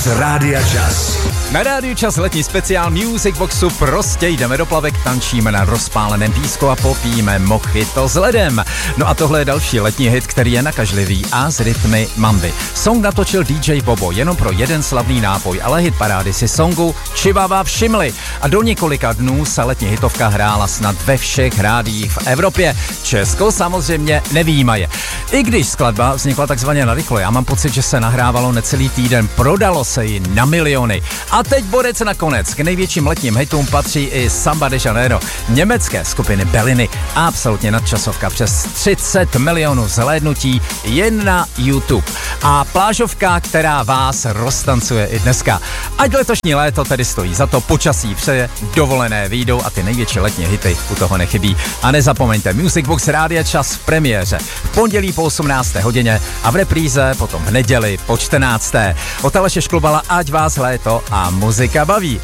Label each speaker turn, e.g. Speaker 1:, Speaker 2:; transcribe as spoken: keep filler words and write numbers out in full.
Speaker 1: Rádia Čas.
Speaker 2: Na Rádiu Čas letní speciál Music Boxu prostě jdeme do plavek, tančíme na rozpáleném písku a popíme mojito s ledem. No a tohle je další letní hit, který je nakažlivý a s rytmy mamby. Song natočil D J Bobo jenom pro jeden slavný nápoj, ale hit parády si songu Chihuahua všimli a do několika dnů se letní hitovka hrála snad ve všech rádiích v Evropě. Česko samozřejmě nevyjímaje. I když skladba vznikla takzvaně narychlo, já mám pocit, že se nahrávalo necelý týden, prodalo se ji na miliony. A teď bodec nakonec. K největším letním hitům patří i Samba de Janeiro německé skupiny Belliny. Absolutně nadčasovka, přes třicet milionů zhlédnutí jen na YouTube. A plážovka, která vás roztancuje i dneska. Ať letošní léto tedy stojí za to, počasí přeje, dovolené výjdou a ty největší letní hity u toho nechybí. A nezapomeňte, Music Box Rádia Čas v premiéře v pondělí po osmnácté hodině a v repríze potom v neděli po čtrnácté Od Aleše Šklubala, ať vás léto a muzika baví.